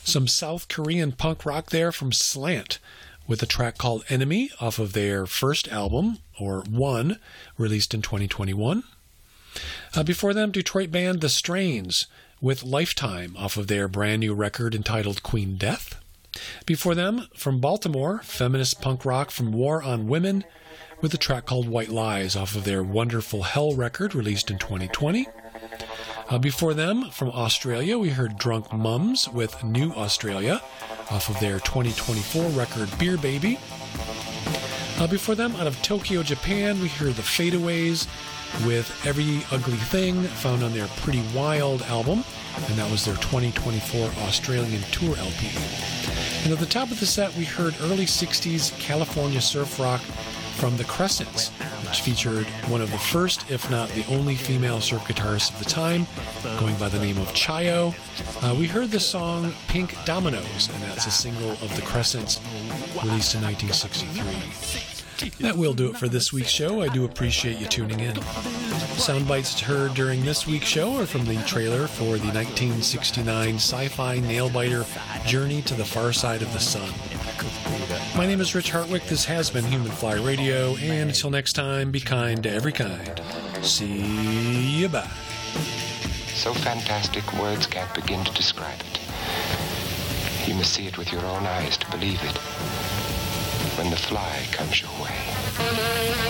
Some South Korean punk rock there from Slant with a track called Enemy off of their first album, or One, released in 2021. Before them, Detroit band The Strains with Lifetime off of their brand new record entitled Queen Death. Before them, from Baltimore, feminist punk rock from War on Women with a track called White Lies off of their Wonderful Hell record released in 2020. Before them, from Australia, we heard Drunk Mums with New Australia off of their 2024 record Beer Baby. Before them, out of Tokyo, Japan, we heard The Fadeaways with Every Ugly Thing, found on their Pretty Wild album, and that was their 2024 Australian tour LP. And at the top of the set, we heard early 60s California surf rock from The Crescents, which featured one of the first, if not the only, female surf guitarists of the time, going by the name of Chayo. We heard the song Pink Dominoes, and that's a single of The Crescents, released in 1963. That will do it for this week's show. I do appreciate you tuning in. Sound bites heard during this week's show are from the trailer for the 1969 sci-fi nail-biter Journey to the Far Side of the Sun. My name is Rich Hartwick. This has been Human Fly Radio, and until next time, be kind to every kind. See you, bye. So fantastic, words can't begin to describe it. You must see it with your own eyes to believe it. When the fly comes your way.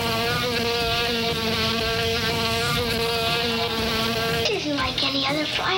It isn't like any other fly